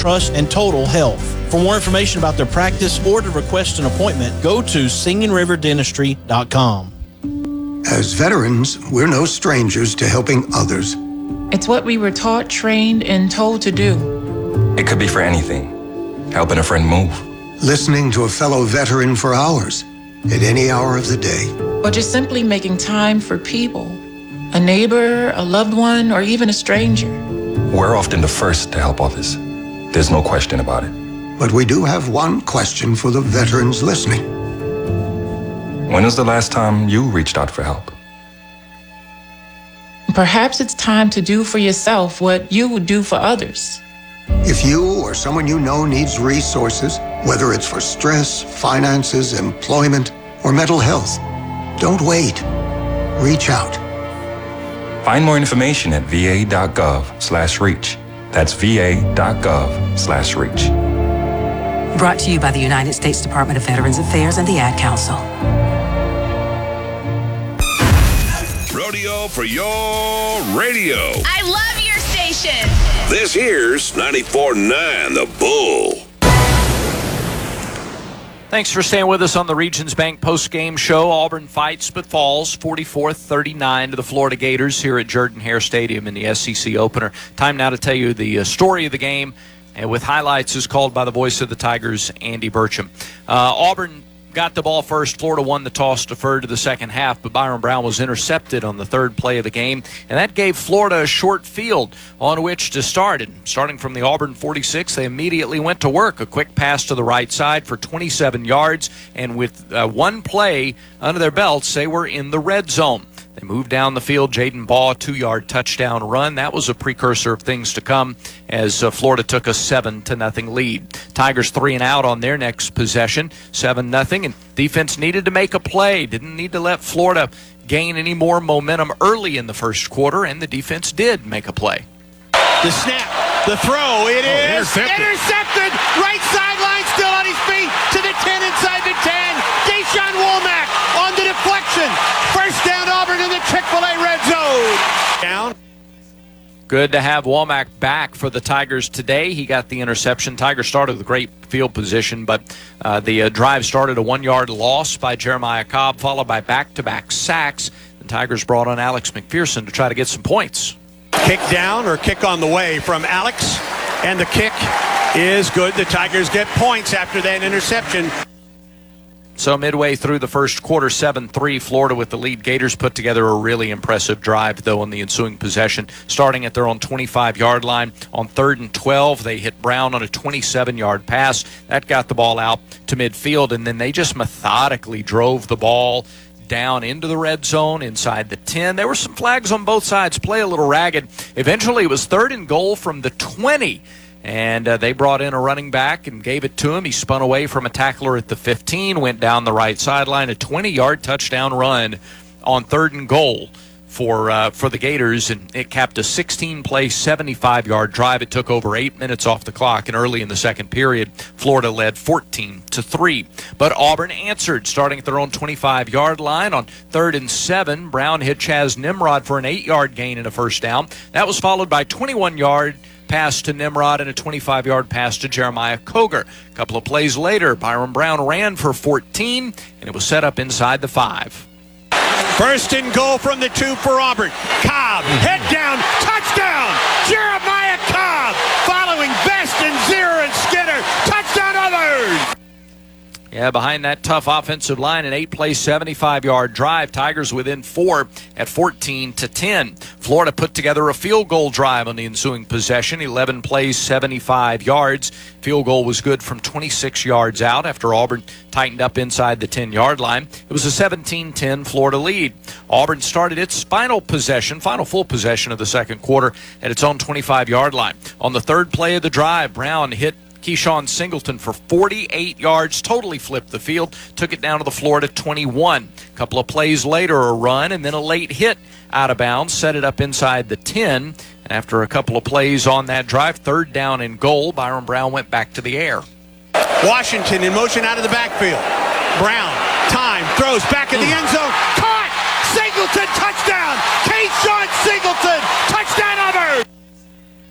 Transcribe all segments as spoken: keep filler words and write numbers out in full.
trust, and total health. For more information about their practice or to request an appointment, go to singing river dentistry dot com. As veterans, we're no strangers to helping others. It's what we were taught, trained, and told to do. It could be for anything. Helping a friend move. Listening to a fellow veteran for hours, at any hour of the day. Or just simply making time for people. A neighbor, a loved one, or even a stranger. We're often the first to help others. There's no question about it. But we do have one question for the veterans listening. When was the last time you reached out for help? Perhaps it's time to do for yourself what you would do for others. If you or someone you know needs resources, whether it's for stress, finances, employment, or mental health, don't wait. Reach out. Find more information at va.gov slash reach. That's va.gov slash reach. Brought to you by the United States Department of Veterans Affairs and the Ad Council. Rodeo for your radio. I love your station. This here's ninety-four point nine The Bull. Thanks for staying with us on the Regions Bank post-game show. Auburn fights but falls forty-four thirty-nine to the Florida Gators here at Jordan-Hare Stadium in the S E C opener. Time now to tell you the uh, story of the game, and with highlights as called by the voice of the Tigers, Andy Burcham. Uh, Auburn got the ball first. Florida won the toss, deferred to the second half, but Byron Brown was intercepted on the third play of the game, and that gave Florida a short field on which to start. And starting from the Auburn forty-six, they immediately went to work. A quick pass to the right side for twenty-seven yards, and with uh, one play under their belts, they were in the red zone. They moved down the field. Jaden Baugh, two-yard touchdown run. That was a precursor of things to come as uh, Florida took a seven to nothing lead. Tigers three and out on their next possession, seven nothing, and defense needed to make a play. Didn't need to let Florida gain any more momentum early in the first quarter, and the defense did make a play. The snap, the throw, it oh, is intercepted. intercepted. Right sideline, still on his feet to the ten, inside the ten. Deshaun Womack on the deflection. First down, Auburn in the Chick-fil-A red zone. Down. Good to have Womack back for the Tigers today. He got the interception. Tigers started with great field position, but uh, the uh, drive started a one-yard loss by Jeremiah Cobb, followed by back-to-back sacks. The Tigers brought on Alex McPherson to try to get some points. Kick down or kick on the way from Alex, and the kick is good. The Tigers get points after that interception. So midway through the first quarter, seven three, Florida with the lead. Gators put together a really impressive drive, though, in the ensuing possession. Starting at their own twenty-five-yard line, on third and twelve, they hit Brown on a twenty-seven-yard pass. That got the ball out to midfield, and then they just methodically drove the ball down into the red zone, inside the ten. There were some flags on both sides, play a little ragged. Eventually, it was third and goal from the twenty. And uh, they brought in a running back and gave it to him. He spun away from a tackler at the fifteen, went down the right sideline, a twenty-yard touchdown run on third and goal for uh, for the Gators, and it capped a sixteen-play, seventy-five-yard drive. It took over eight minutes off the clock, and early in the second period, Florida led fourteen to three. But Auburn answered, starting at their own twenty-five-yard line on third and seven. Brown hit Chaz Nimrod for an eight-yard gain and a first down. That was followed by twenty-one-yard pass to Nimrod and a twenty-five-yard pass to Jeremiah Coger. A couple of plays later, Byron Brown ran for fourteen, and it was set up inside the five. First and goal from the two for Auburn. Cobb, head down, touchdown! Jeremiah Cobb following Best and Zier and Skinner. Touchdown Auburn! Yeah, behind that tough offensive line, an eight-play, seventy-five-yard drive. Tigers within four at fourteen to ten. Florida put together a field goal drive on the ensuing possession. eleven plays, seventy-five yards. Field goal was good from twenty-six yards out after Auburn tightened up inside the ten-yard line. It was a seventeen ten Florida lead. Auburn started its final possession, final full possession of the second quarter at its own twenty-five-yard line. On the third play of the drive, Brown hit Keyshawn Singleton for forty-eight yards, totally flipped the field, took it down to the Florida twenty-one. A couple of plays later, a run, and then a late hit out of bounds, set it up inside the ten. And after a couple of plays on that drive, third down and goal, Byron Brown went back to the air. Washington in motion out of the backfield. Brown, time, throws back in the end zone. Caught! Singleton, touchdown! Keyshawn Singleton, touchdown Auburn!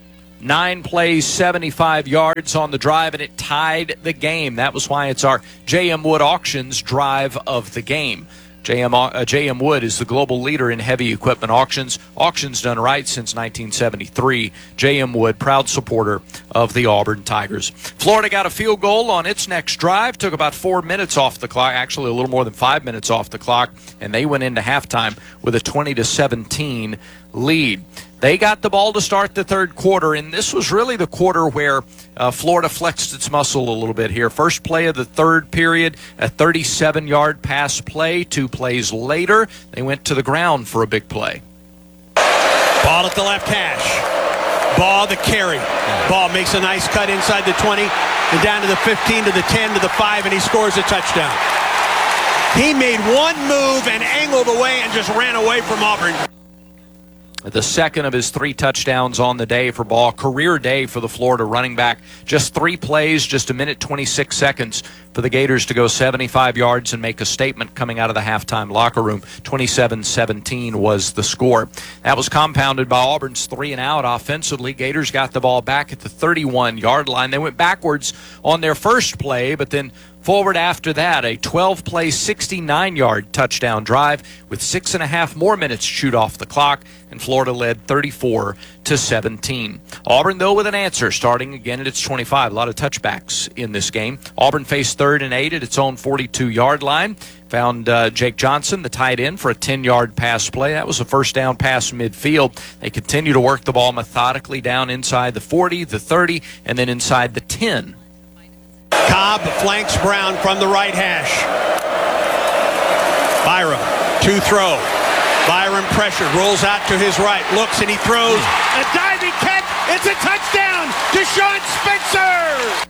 Nine plays, seventy-five yards on the drive, and it tied the game. That was why it's our J M Wood Auctions drive of the game. J M, uh, J M Wood is the global leader in heavy equipment auctions. Auctions done right since nineteen seventy-three. J M Wood, proud supporter of the Auburn Tigers. Florida got a field goal on its next drive. Took about four minutes off the clock, actually a little more than five minutes off the clock, and they went into halftime with a twenty to seventeen lead. They got the ball to start the third quarter, and this was really the quarter where uh, Florida flexed its muscle a little bit here. First play of the third period, a thirty-seven-yard pass play. Two plays later, they went to the ground for a big play. Ball at the left hash. Ball the carry. Ball makes a nice cut inside the twenty and down to the fifteen, to the ten, to the five, and he scores a touchdown. He made one move and angled away and just ran away from Auburn. The second of his three touchdowns on the day for Ball. Career day for the Florida running back. Just three plays, just a minute, twenty-six seconds for the Gators to go seventy-five yards and make a statement coming out of the halftime locker room. twenty-seven seventeen was the score. That was compounded by Auburn's three and out offensively. Gators got the ball back at the thirty-one-yard line. They went backwards on their first play, but then forward after that, a twelve-play, sixty-nine-yard touchdown drive with six and a half more minutes chewed off the clock, and Florida led thirty-four to seventeen. Auburn, though, with an answer, starting again at its twenty-five. A lot of touchbacks in this game. Auburn faced third and eight at its own forty-two-yard line. Found uh, Jake Johnson, the tight end, for a ten-yard pass play. That was a first down pass midfield. They continue to work the ball methodically down inside the forty, the thirty, and then inside the ten. Cobb flanks Brown from the right hash. Byram, two throw. Byram pressured, rolls out to his right, looks and he throws. A diving catch. It's a touchdown. Deshaun Spencer.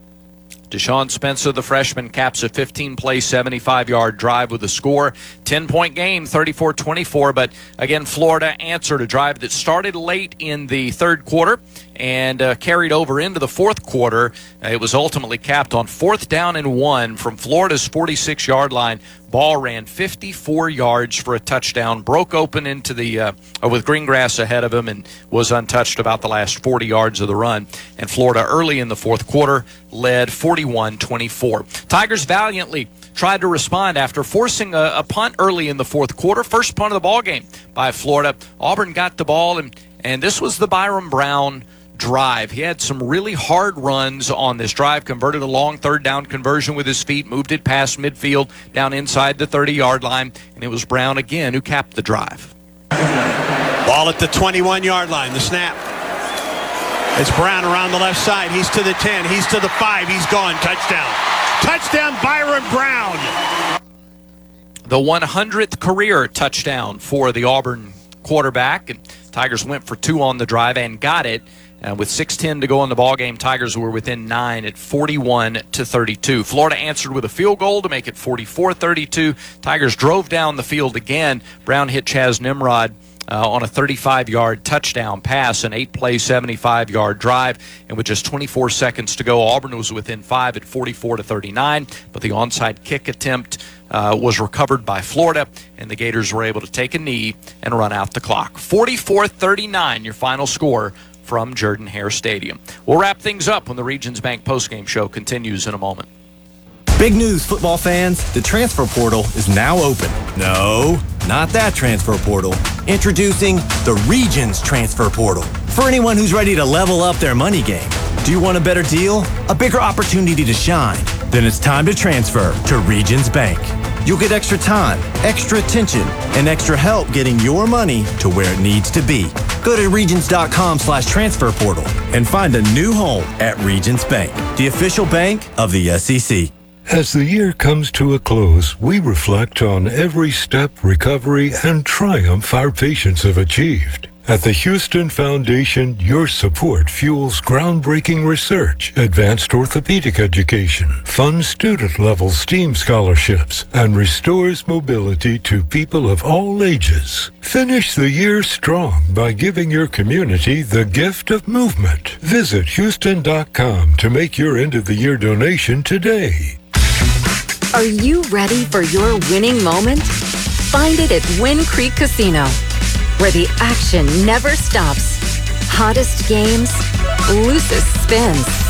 Deshaun Spencer, the freshman, caps a fifteen-play, seventy-five-yard drive with a score. ten-point game, thirty-four twenty-four. But again, Florida answered a drive that started late in the third quarter and uh, carried over into the fourth quarter. Uh, it was ultimately capped on fourth down and one from Florida's forty-six-yard line. Ball ran fifty-four yards for a touchdown, broke open into the uh, with green grass ahead of him, and was untouched about the last forty yards of the run. And Florida early in the fourth quarter led forty-one twenty-four. Tigers valiantly tried to respond after forcing a, a punt early in the fourth quarter. First punt of the ball game by Florida. Auburn got the ball, and and this was the Byram Brown drive. He had some really hard runs on this drive, converted a long third down conversion with his feet, moved it past midfield down inside the thirty-yard line, and it was Brown again who capped the drive. Ball at the twenty-one-yard line, the snap. It's Brown around the left side. He's to the ten, he's to the five, he's gone. Touchdown. Touchdown, Byram Brown. The one hundredth career touchdown for the Auburn quarterback, and Tigers went for two on the drive and got it. Uh, with six ten to go in the ballgame, Tigers were within nine at forty-one to thirty-two. Florida answered with a field goal to make it forty-four thirty-two. Tigers drove down the field again. Brown hit Chaz Nimrod uh, on a thirty-five-yard touchdown pass, an eight-play, seventy-five-yard drive. And with just twenty-four seconds to go, Auburn was within five at forty-four to thirty-nine. But the onside kick attempt uh, was recovered by Florida, and the Gators were able to take a knee and run out the clock. forty-four thirty-nine, your final score from Jordan-Hare Stadium. We'll wrap things up when the Regions Bank postgame show continues in a moment. Big news, football fans. The transfer portal is now open. No, not that transfer portal. Introducing the Regions Transfer Portal. For anyone who's ready to level up their money game. Do you want a better deal? A bigger opportunity to shine? Then it's time to transfer to Regions Bank. You'll get extra time, extra attention, and extra help getting your money to where it needs to be. Go to regions.com slash transfer portal and find a new home at Regions Bank, the official bank of the S E C. As the year comes to a close, we reflect on every step, recovery, and triumph our patients have achieved. At the Houston Foundation, your support fuels groundbreaking research, advanced orthopedic education, funds student-level STEAM scholarships, and restores mobility to people of all ages. Finish the year strong by giving your community the gift of movement. Visit Houston dot com to make your end-of-the-year donation today. Are you ready for your winning moment? Find it at Wind Creek Casino, where the action never stops. Hottest games, loosest spins.